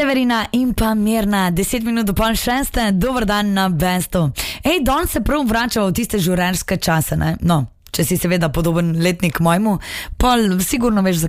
Severina in pa Mirna, 10 minut do pol šeste, dober dan na Bestu. Don se prav vrača v tiste žurerske čase, ne? No, če si seveda podoben letnik mojemu, pol sigurno veš,